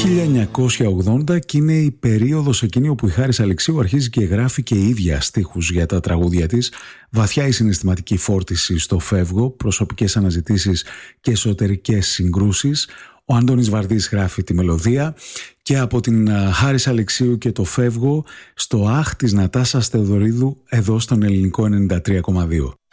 1980 και είναι η περίοδος εκείνη όπου η Χάρις Αλεξίου αρχίζει και γράφει και η ίδια στίχους για τα τραγούδια της. Βαθιά η συναισθηματική φόρτιση στο «Φεύγω», προσωπικές αναζητήσεις και εσωτερικές συγκρούσεις. Ο Αντώνης Βαρδής γράφει τη μελωδία και από την Χάρις Αλεξίου και το «Φεύγω» στο «Αχ» της Νατάσας Θεοδωρίδου εδώ στον Ελληνικό 93,2.